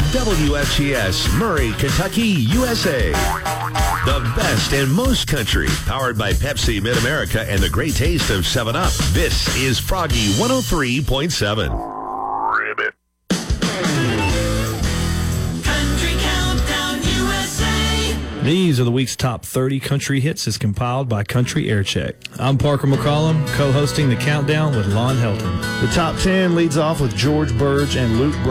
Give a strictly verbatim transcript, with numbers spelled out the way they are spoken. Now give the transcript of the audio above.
W F G S, Murray, Kentucky, U S A. The best and most country, powered by Pepsi Mid-America and the great taste of seven up. This is Froggy one oh three point seven. Ribbit. Country Countdown U S A. These are the week's top thirty country hits as compiled by Country Aircheck. I'm Parker McCollum, co-hosting the countdown with Lon Helton. The top ten leads off with George Burge and Luke